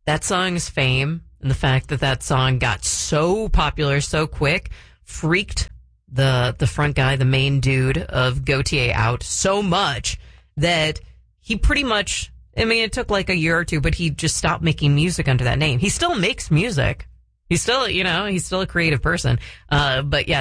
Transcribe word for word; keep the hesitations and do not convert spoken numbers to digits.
that song's fame and the fact that that song got so popular so quick freaked the the front guy, the main dude of Gautier out so much that he pretty much, I mean, it took like a year or two, but he just stopped making music under that name. He still makes music. He's still, you know, he's still a creative person. Uh, but yeah,